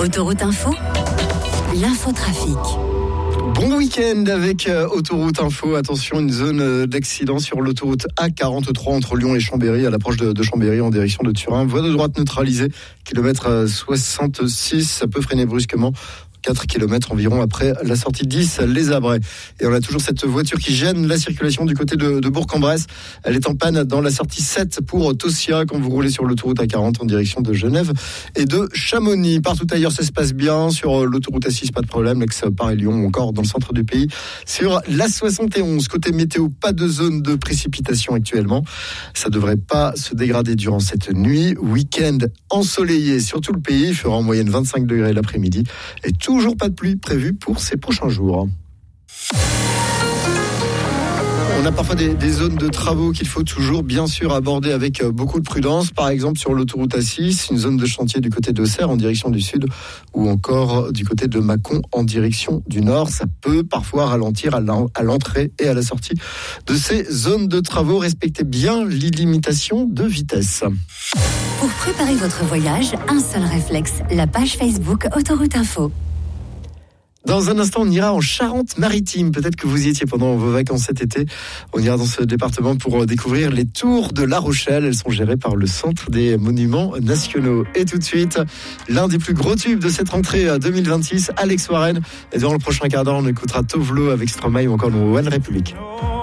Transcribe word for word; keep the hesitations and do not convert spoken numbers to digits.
Autoroute Info, l'infotrafic. Bon week-end avec euh, Autoroute Info. Attention, une zone euh, d'accident sur l'autoroute A quarante-trois entre Lyon et Chambéry, à l'approche de, de Chambéry en direction de Turin. Voie de droite neutralisée, kilomètre euh, soixante-six, ça peut freiner brusquement. quatre kilomètres environ après la sortie dix, les Abrais. Et on a toujours cette voiture qui gêne la circulation du côté de, de Bourg-en-Bresse. Elle est en panne dans la sortie sept pour Tossia quand vous roulez sur l'autoroute A quarante en direction de Genève et de Chamonix. Partout ailleurs, ça se passe bien. Sur l'autoroute A six, pas de problème. L'aix-Paris-Lyon ou encore dans le centre du pays. Sur l'A soixante et onze, côté météo, pas de zone de précipitation actuellement. Ça devrait pas se dégrader durant cette nuit. Week-end ensoleillé sur tout le pays. Il fera en moyenne vingt-cinq degrés l'après-midi. Et tout Toujours pas de pluie prévue pour ces prochains jours. On a parfois des, des zones de travaux qu'il faut toujours bien sûr aborder avec beaucoup de prudence. Par exemple sur l'autoroute A six, une zone de chantier du côté d'Auxerre en direction du sud ou encore du côté de Mâcon en direction du nord. Ça peut parfois ralentir à l'entrée et à la sortie de ces zones de travaux. Respectez bien les limitations de vitesse. Pour préparer votre voyage, un seul réflexe, la page Facebook Autoroute Info. Dans un instant, on ira en Charente-Maritime. Peut-être que vous y étiez pendant vos vacances cet été. On ira dans ce département pour découvrir les tours de La Rochelle. Elles sont gérées par le Centre des Monuments Nationaux. Et tout de suite, l'un des plus gros tubes de cette rentrée deux mille vingt-six, Alex Warren. Et durant le prochain quart d'heure, on écoutera Tovlo avec Stromae ou encore One Republic.